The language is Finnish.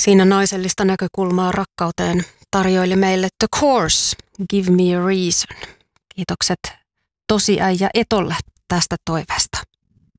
Siinä naisellista näkökulmaa rakkauteen tarjoili meille The Course, Give Me a Reason. Kiitokset tosiäijä Etolle tästä toiveesta.